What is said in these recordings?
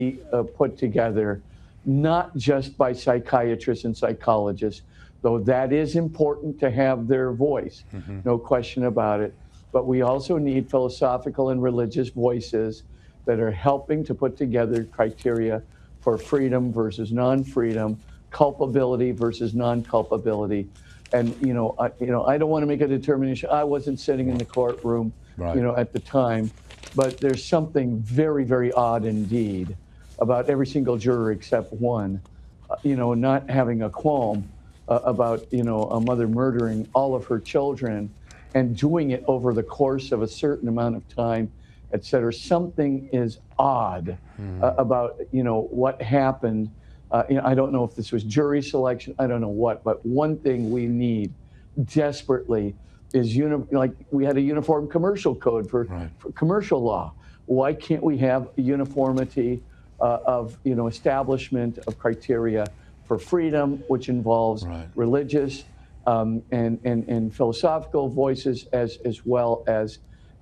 put together, not just by psychiatrists and psychologists, though that is important to have their voice, no question about it. But we also need philosophical and religious voices that are helping to put together criteria for freedom versus non-freedom, culpability versus non-culpability. And I don't want to make a determination. I wasn't sitting in the courtroom, Right. at the time, but there's something very, very odd indeed about every single juror except one, not having a qualm about a mother murdering all of her children and doing it over the course of a certain amount of time, et cetera. Something is odd about what happened. I don't know if this was jury selection. I don't know what, but one thing we need desperately is like we had a uniform commercial code for commercial law. Why can't we have uniformity of establishment of criteria for freedom, which involves religious and philosophical voices as well as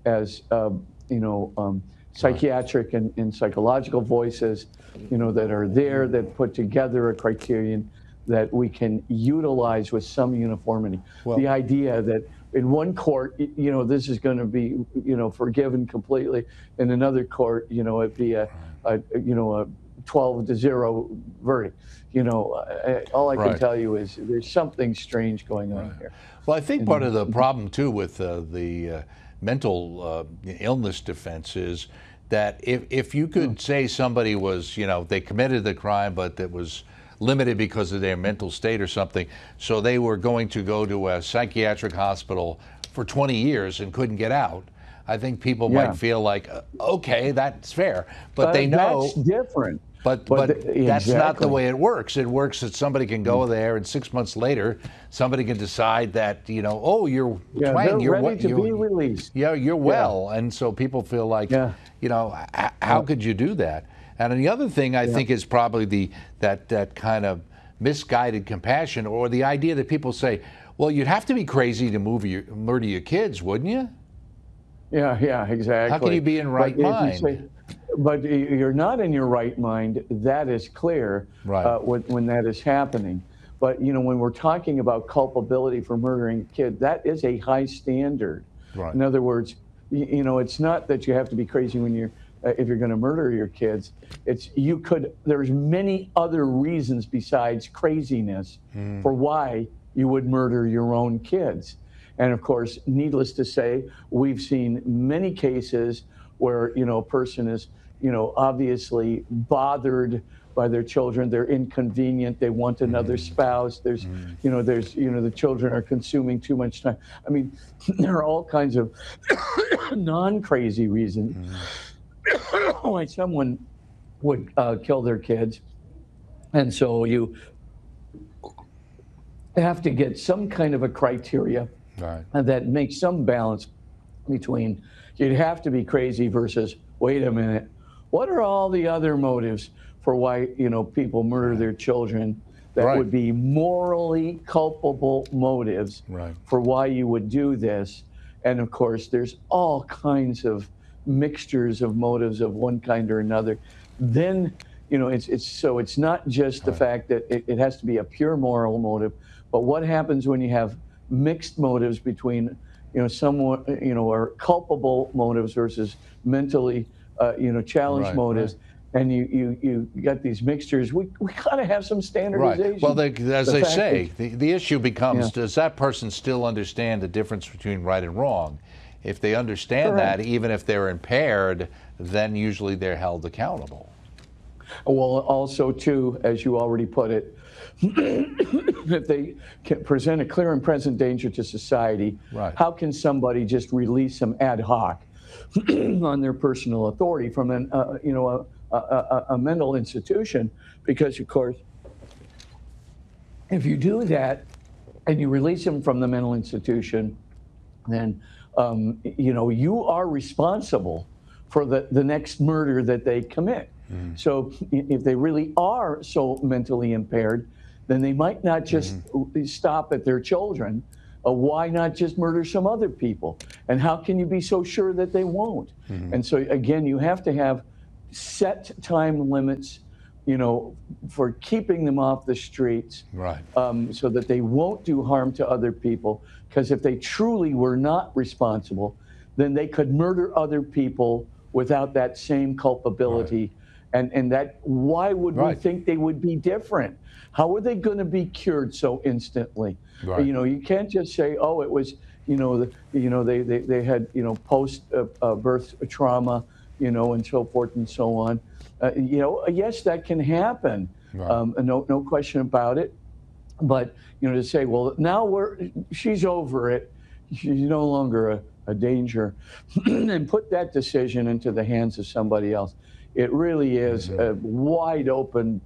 psychiatric and psychological voices, that are there, that put together a criterion that we can utilize with some uniformity. Well, the idea that in one court, this is going to be, forgiven completely. In another court, it'd be a 12-0 verdict. All I can tell you is there's something strange going on here. Well, I think part of the problem too with the mental illness defense is that if you could say somebody was, they committed the crime, but it was limited because of their mental state or something, so they were going to go to a psychiatric hospital for 20 years and couldn't get out, I think people might feel like, okay, that's fair, but they know that's different. But that's not the way it works. It works that somebody can go there, and 6 months later, somebody can decide that oh, you're Twang, you're ready to be released. Yeah, you're well, and so people feel like, how could you do that? And the other thing I think is probably that kind of misguided compassion, or the idea that people say, well, you'd have to be crazy to murder your kids, wouldn't you? Yeah, exactly. How can you be in right mind? But you're not in your right mind. That is clear when that is happening. But when we're talking about culpability for murdering a kid, that is a high standard. Right. In other words, it's not that you have to be crazy when if you're going to murder your kids. There's many other reasons besides craziness for why you would murder your own kids. And of course, needless to say, we've seen many cases where a person is obviously bothered by their children. They're inconvenient. They want another spouse. There's the children are consuming too much time. I mean, there are all kinds of non-crazy reasons why someone would kill their kids. And so you have to get some kind of a criteria that makes some balance between you'd have to be crazy versus, wait a minute, what are all the other motives for why people murder their children that would be morally culpable motives for why you would do this? And of course, there's all kinds of mixtures of motives of one kind or another. Then it's not just the fact that it has to be a pure moral motive, but what happens when you have mixed motives between someone or culpable motives versus mentally challenged motives, and you got these mixtures. We gotta have some standardization. Right. Well, as they say, the issue becomes: does that person still understand the difference between right and wrong? If they understand that, even if they're impaired, then usually they're held accountable. Well, also too, as you already put it, if they can present a clear and present danger to society, how can somebody just release them ad hoc on their personal authority from a mental institution? Because of course, if you do that and you release them from the mental institution, then you are responsible for the next murder that they commit. So if they really are so mentally impaired, then they might not just stop at their children. Why not just murder some other people? And how can you be so sure that they won't? And so again, you have to have set time limits, for keeping them off the streets, Right. so that they won't do harm to other people. Because if they truly were not responsible, then they could murder other people without that same culpability. And that, why would we Right. think they would be different? How are they going to be cured so instantly? Right. You can't just say, oh, it was, they had, post birth trauma, and so forth and so on. Yes, that can happen. Right. No question about it. But, to say, well, now she's over it. She's no longer a danger, and put that decision into the hands of somebody else. It really is a wide open,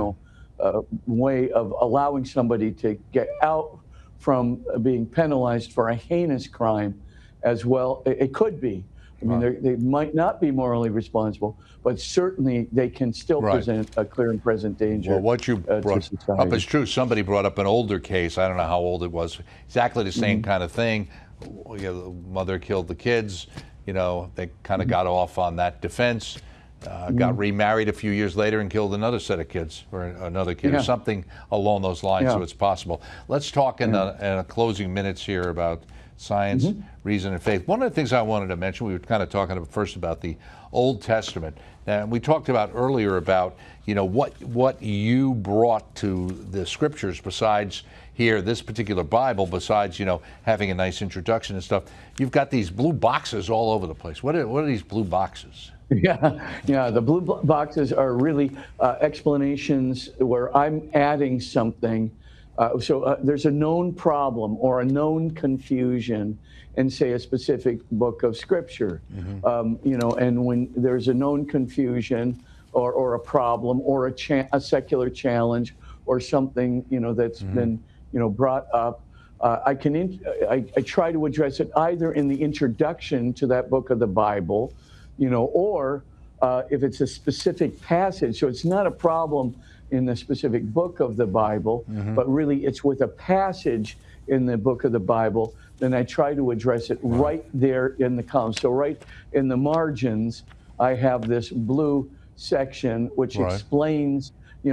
way of allowing somebody to get out from being penalized for a heinous crime as well. It could be. I mean, they might not be morally responsible, but certainly they can still present a clear and present danger. Well, what you brought up is true. Somebody brought up an older case. I don't know how old it was. Exactly the same kind of thing. The mother killed the kids. They kind of got off on that defense. Got remarried a few years later and killed another set of kids, or another kid, or something along those lines. So it's possible. Let's talk in the closing minutes here about science, reason, and faith. One of the things I wanted to mention, we were kind of talking first about the Old Testament, and we talked about earlier about what you brought to the scriptures besides here, this particular Bible, besides having a nice introduction and stuff. You've got these blue boxes all over the place. What are these blue boxes? Yeah. The blue boxes are really explanations where I'm adding something. So there's a known problem or a known confusion in, say, a specific book of Scripture. And when there's a known confusion or a problem or a secular challenge or something, that's been, brought up, I try to address it either in the introduction to that book of the Bible, or if it's a specific passage. So it's not a problem in the specific book of the Bible, but really it's with a passage in the book of the Bible, then I try to address it right there in the column. So right in the margins, I have this blue section which explains,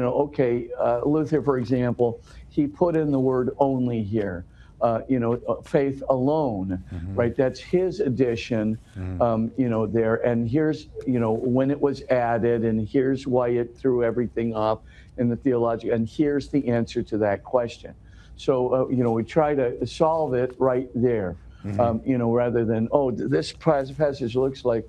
Luther, for example, he put in the word only here. Faith alone, right? That's his addition, there. And here's, when it was added, and here's why it threw everything off in the theology, and here's the answer to that question. So, we try to solve it right there, rather than, this passage looks like,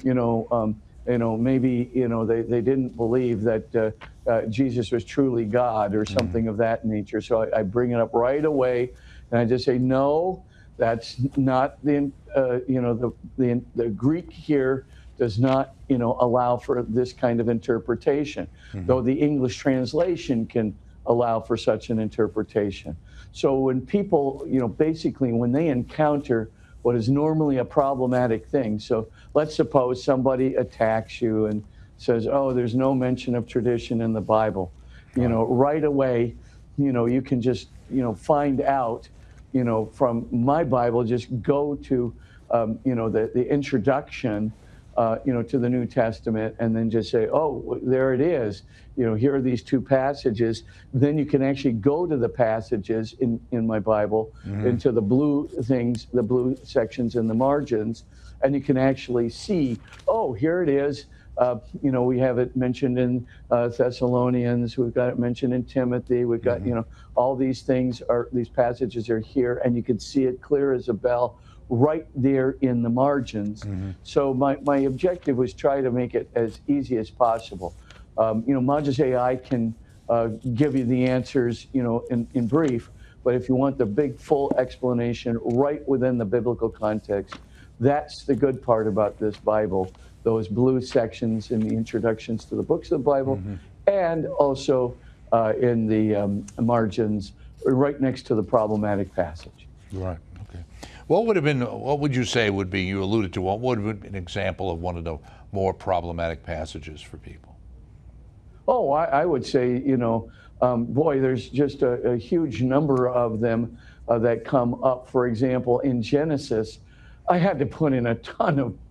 maybe, they didn't believe that Jesus was truly God or something of that nature. So I bring it up right away. And I just say, no, that's not the Greek here does not, allow for this kind of interpretation, though the English translation can allow for such an interpretation. So when people, basically when they encounter what is normally a problematic thing, so let's suppose somebody attacks you and says, oh, there's no mention of tradition in the Bible, right away, you can just, find out, from my Bible, just go to, the introduction, to the New Testament, and then just say, oh, there it is. Here are these two passages. Then you can actually go to the passages in my Bible, into the blue things, the blue sections in the margins, and you can actually see, oh, here it is. We have it mentioned in Thessalonians. We've got it mentioned in Timothy. We've got, all these things these passages are here, and you can see it clear as a bell right there in the margins. So my objective was try to make it as easy as possible. Magis AI can give you the answers, in brief, but if you want the big full explanation right within the biblical context, that's the good part about this Bible. Those blue sections in the introductions to the books of the Bible, and also in the margins right next to the problematic passage. Right, okay. What would you say would be, you alluded to, what would be an example of one of the more problematic passages for people? Oh, I would say, boy, there's just a huge number of them that come up. For example, in Genesis, I had to put in a ton of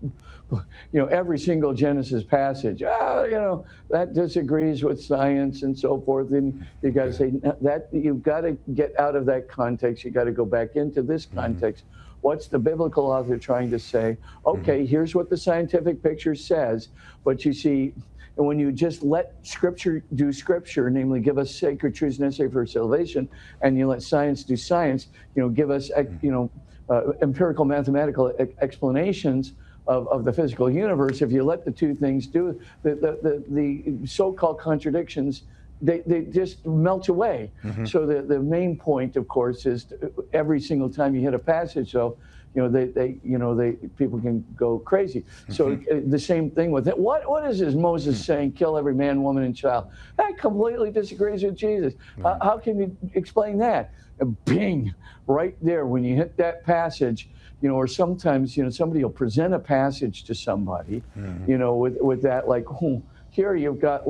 every single Genesis passage. That disagrees with science and so forth. And you got to say that you've got to get out of that context. You got to go back into this context. What's the biblical author trying to say? Okay, here's what the scientific picture says. But you see, when you just let Scripture do Scripture, namely give us sacred truths necessary for salvation, and you let science do science, give us, empirical mathematical explanations of the physical universe. If you let the two things do, the so-called contradictions, they just melt away. So the main point, of course, is every single time you hit a passage, though, people can go crazy. So the same thing with it. What is this Moses saying? Kill every man, woman, and child. That completely disagrees with Jesus. How can you explain that? Bing, right there when you hit that passage. Or sometimes somebody will present a passage to somebody, with that, like, here you've got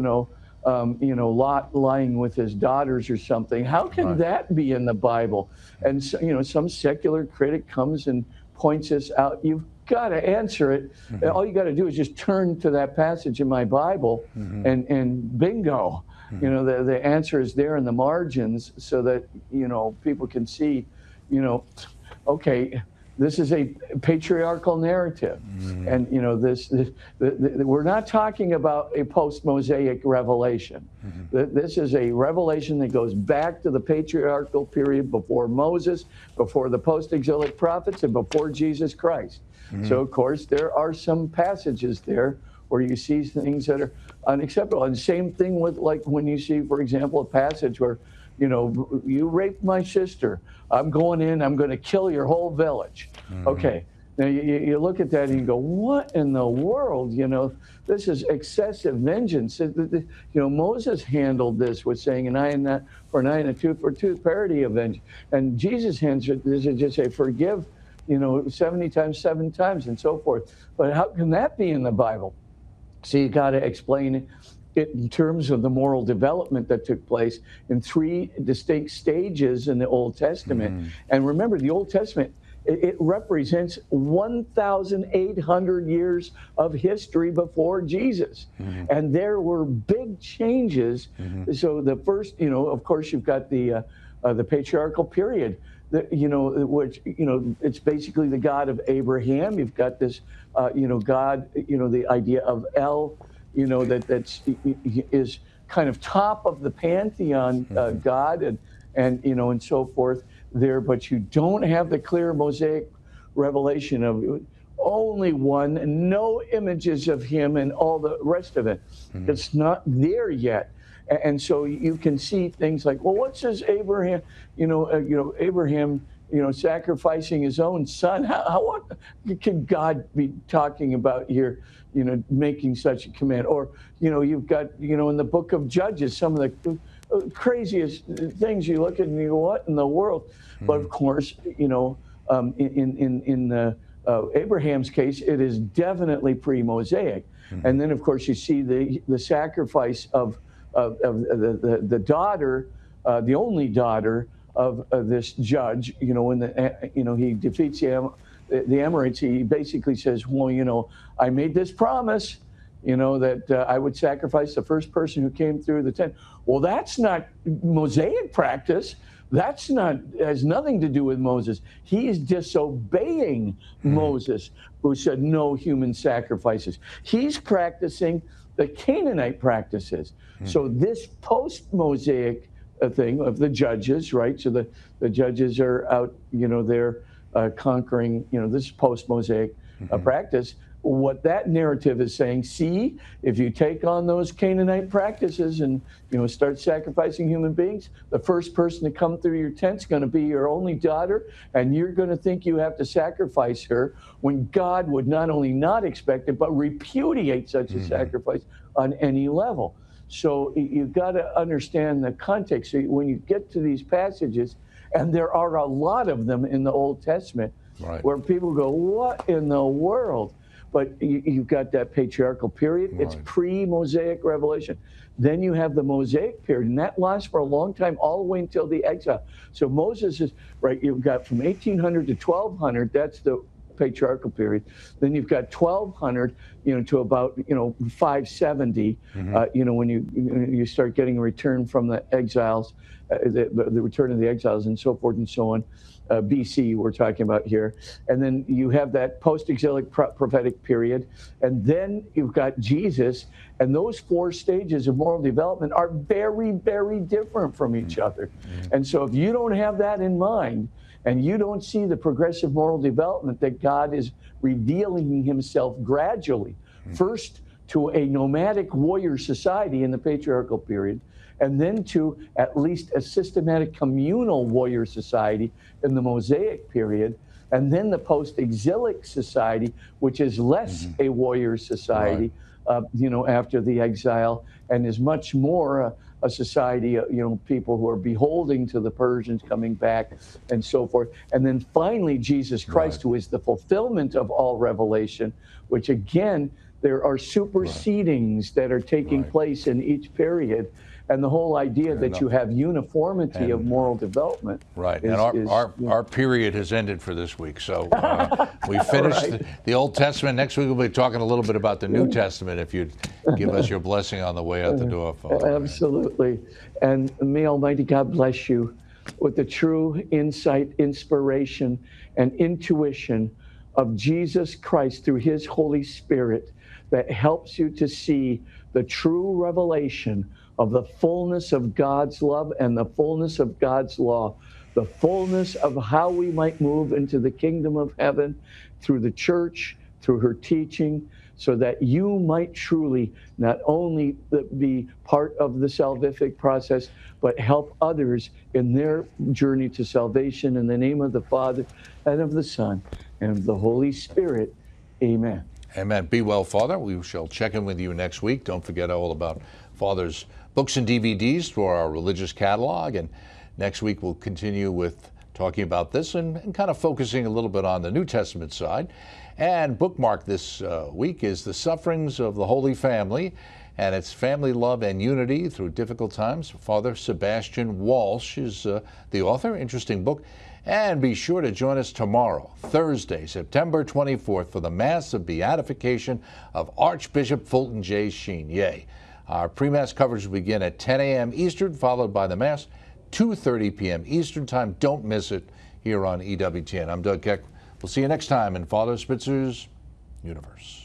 Lot lying with his daughters or something. How can that be in the Bible? And so, some secular critic comes and points this out. You've got to answer it. All you got to do is just turn to that passage in my Bible, and bingo. The answer is there in the margins, so that people can see, okay, this is a patriarchal narrative, and we're not talking about a post-Mosaic revelation. This is a revelation that goes back to the patriarchal period before Moses, before the post-exilic prophets, and before Jesus Christ. So, of course, there are some passages there where you see things that are unacceptable. And same thing with, like, when you see, for example, a passage where, you raped my sister. I'm going in, I'm going to kill your whole village. Okay. Now you look at that and you go, what in the world? This is excessive vengeance. Moses handled this with saying an eye and not for an eye and a tooth for a tooth, parody of vengeance. And Jesus handled this and just say, forgive, 70 times, 7 times, and so forth. But how can that be in the Bible? So you got to explain it in terms of the moral development that took place in 3 distinct stages in the Old Testament. And remember, the Old Testament, it represents 1,800 years of history before Jesus. And there were big changes. So the first, of course, you've got the patriarchal period, which, it's basically the God of Abraham. You've got this, God, the idea of El, that's kind of top of the pantheon, God, and so forth there. But you don't have the clear Mosaic revelation of only one, no images of him, and all the rest of it. It's not there yet. And so you can see things like, well, what says Abraham? Abraham, sacrificing his own son. What can God be talking about here? Making such a command, or you've got in the book of Judges some of the craziest things. You look at and you go, what in the world? But of course, in Abraham's case, it is definitely pre-Mosaic. And then of course you see the sacrifice of the daughter, the only daughter of this judge. When he defeats the Amorites, he basically says, well, I made this promise, that I would sacrifice the first person who came through the tent. Well, that's not Mosaic practice. Has nothing to do with Moses. He is disobeying Moses, who said no human sacrifices. He's practicing the Canaanite practices. So this post-Mosaic thing of the judges, right? So the judges are out, they're conquering, this post-Mosaic practice. What that narrative is saying, see, if you take on those Canaanite practices and, start sacrificing human beings, the first person to come through your tent's going to be your only daughter, and you're going to think you have to sacrifice her when God would not only not expect it, but repudiate such a sacrifice on any level. So you've got to understand the context. So when you get to these passages, and there are a lot of them in the Old Testament, where people go, what in the world? But you've got that patriarchal period. It's pre-Mosaic revelation. Then you have the Mosaic period, and that lasts for a long time, all the way until the exile. So Moses is, you've got from 1800 to 1200, that's the patriarchal period. Then you've got 1200, to about 570. When you start getting a return from the exiles, the return of the exiles, and so forth and so on. BC we're talking about here, and then you have that post-exilic prophetic period, and then you've got Jesus, and those 4 stages of moral development are very, very different from each other. And so if you don't have that in mind, and you don't see the progressive moral development that God is revealing himself gradually, first to a nomadic warrior society in the patriarchal period, and then to at least a systematic communal warrior society in the Mosaic period, and then the post-exilic society, which is less a warrior society, after the exile, and is much more a society, people who are beholding to the Persians coming back and so forth. And then finally, Jesus Christ, who is the fulfillment of all revelation, which again, there are supersedings that are taking place in each period. And the whole idea that you have uniformity of moral development. Right, and our period has ended for this week. So we finished the Old Testament. Next week we'll be talking a little bit about the New Testament, if you'd give us your blessing on the way out the door, Father. Absolutely. And may Almighty God bless you with the true insight, inspiration, and intuition of Jesus Christ through his Holy Spirit that helps you to see the true revelation of the fullness of God's love and the fullness of God's law, the fullness of how we might move into the kingdom of heaven through the church, through her teaching, so that you might truly not only be part of the salvific process, but help others in their journey to salvation. In the name of the Father, and of the Son, and of the Holy Spirit. Amen. Amen. Be well, Father. We shall check in with you next week. Don't forget all about Father's books and DVDs for our religious catalog. And next week we'll continue with talking about this and kind of focusing a little bit on the New Testament side. And bookmark this week is The Sufferings of the Holy Family, and it's family love and unity through difficult times. Father Sebastian Walsh is the author. Interesting book. And be sure to join us tomorrow, Thursday, September 24th, for the Mass of Beatification of Archbishop Fulton J. Sheen. Yay. Our pre-Mass coverage will begin at 10 a.m. Eastern, followed by the Mass, 2:30 p.m. Eastern Time. Don't miss it here on EWTN. I'm Doug Keck. We'll see you next time in Father Spitzer's Universe.